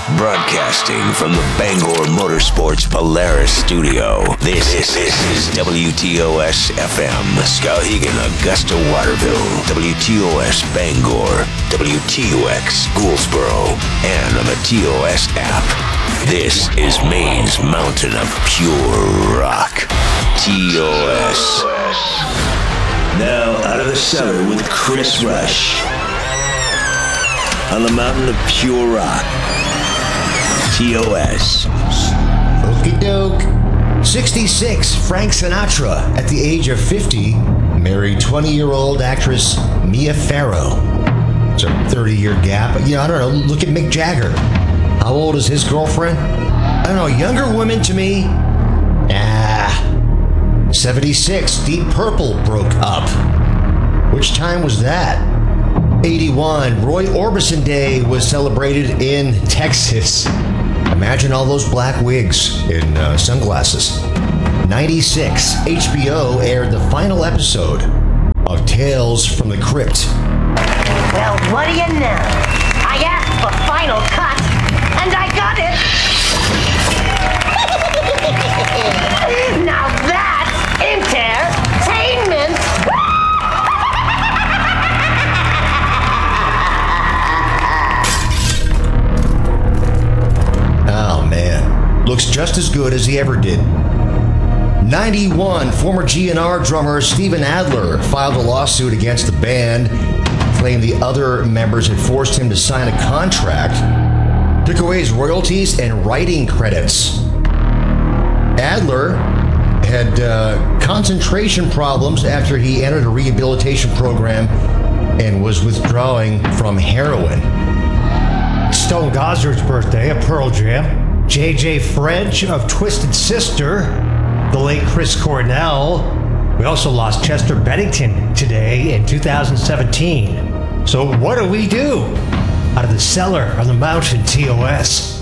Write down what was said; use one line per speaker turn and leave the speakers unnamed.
Broadcasting from the Bangor Motorsports Polaris studio, this is WTOS FM, Skowhegan, Augusta, Waterville, WTOS Bangor, WTOX Gouldsboro, and on the TOS app. This is Maine's mountain of pure rock, TOS. Now out of the cellar with Chris Rush. On the mountain of pure rock, TOS.
Okie doke. 66, Frank Sinatra, at the age of 50, married 20-year-old actress Mia Farrow. It's a 30-year gap. I don't know, look at Mick Jagger. How old is his girlfriend? I don't know, younger women to me? 76, Deep Purple broke up. Which time was that? 81, Roy Orbison Day was celebrated in Texas. Imagine all those black wigs and sunglasses. 96, HBO aired the final episode of Tales from the Crypt.
Well, what do you know? I asked for final cut, and I got it! Now that's entertainment!
Oh man, looks just as good as he ever did. 91, former GNR drummer Steven Adler filed a lawsuit against the band, claimed the other members had forced him to sign a contract, took away his royalties and writing credits. Adler had concentration problems after he entered a rehabilitation program and was withdrawing from heroin.
Stone Gossard's birthday of Pearl Jam, J.J. French of Twisted Sister, the late Chris Cornell. We also lost Chester Bennington today in 2017. So what do we do? Out of the cellar on the mountain, TOS.